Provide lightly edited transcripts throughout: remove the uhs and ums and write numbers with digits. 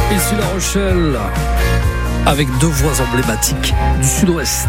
Ici La Rochelle, avec deux voix emblématiques du Sud-Ouest.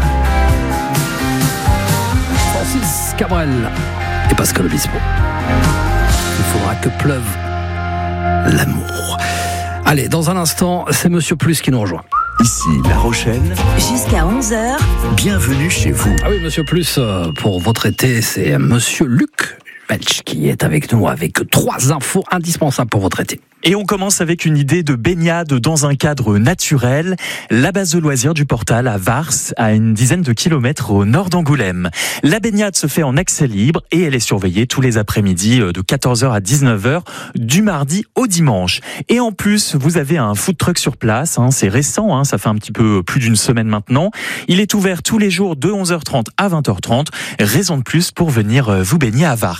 Francis Cabrel et Pascal Obispo. Il faudra que pleuve l'amour. Allez, dans un instant, c'est Monsieur Plus qui nous rejoint. Ici La Rochelle. Jusqu'à 11h. Bienvenue chez vous. Ah oui, Monsieur Plus, pour votre été, c'est Monsieur Luc Welch qui est avec nous avec 3 infos indispensables pour votre été. Et on commence avec une idée de baignade dans un cadre naturel. La base de loisirs du Portal à Vars, à une dizaine de kilomètres au nord d'Angoulême. La baignade se fait en accès libre et elle est surveillée tous les après-midi de 14h à 19h du mardi au dimanche. Et en plus, vous avez un food truck sur place. C'est récent, ça fait un petit peu plus d'une semaine maintenant. Il est ouvert tous les jours de 11h30 à 20h30. Raison de plus pour venir vous baigner à Vars.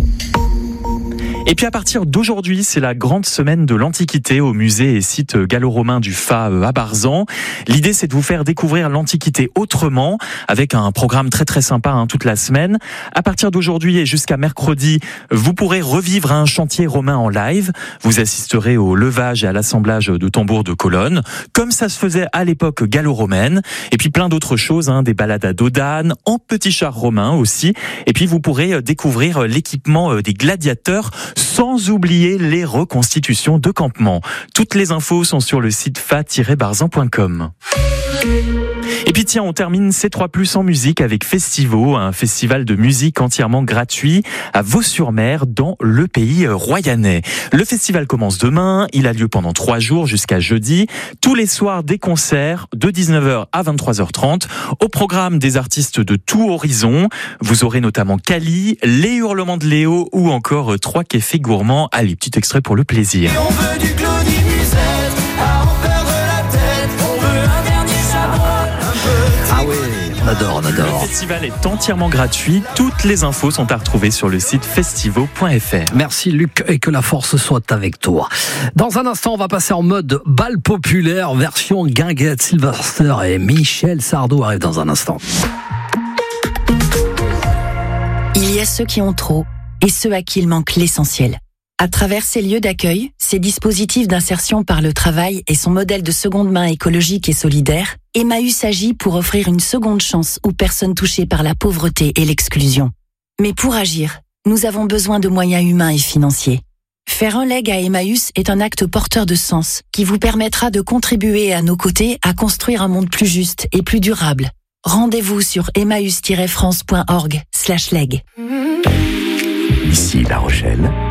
Et puis à partir d'aujourd'hui, c'est la grande semaine de l'Antiquité au musée et site gallo-romain du Fa à Barzan. L'idée, c'est de vous faire découvrir l'Antiquité autrement, avec un programme très très sympa toute la semaine. À partir d'aujourd'hui et jusqu'à mercredi, vous pourrez revivre un chantier romain en live. Vous assisterez au levage et à l'assemblage de tambours de colonnes, comme ça se faisait à l'époque gallo-romaine. Et puis plein d'autres choses, des balades à dos d'âne, en petit char romain aussi. Et puis vous pourrez découvrir l'équipement des gladiateurs, sans oublier les reconstitutions de campements. Toutes les infos sont sur le site fa-barzan.com. Et puis tiens, on termine C3+ en musique avec Festivo, un festival de musique entièrement gratuit à Vaux-sur-Mer dans le pays royannais. Le festival commence demain, il a lieu pendant 3 jours jusqu'à jeudi. Tous les soirs des concerts de 19h à 23h30. Au programme des artistes de tout horizon, vous aurez notamment Kali, Les Hurlements de Léo ou encore 3 cafés gourmands. Allez, petit extrait pour le plaisir. Et on veut du Claudie Musette, à en perdre la tête, on veut un dernier chabrol, un peu. Ah oui, on adore. Le festival est entièrement gratuit. Toutes les infos sont à retrouver sur le site festivo.fr. Merci Luc et que la force soit avec toi. Dans un instant, on va passer en mode bal populaire, version guinguette. Sylvester et Michel Sardou arrivent dans un instant. Il y a ceux qui ont trop et ceux à qui il manque l'essentiel. À travers ces lieux d'accueil, ces dispositifs d'insertion par le travail et son modèle de seconde main écologique et solidaire, Emmaüs agit pour offrir une seconde chance aux personnes touchées par la pauvreté et l'exclusion. Mais pour agir, nous avons besoin de moyens humains et financiers. Faire un leg à Emmaüs est un acte porteur de sens qui vous permettra de contribuer à nos côtés à construire un monde plus juste et plus durable. Rendez-vous sur emmaüs-france.org/leg. Ici La Rochelle.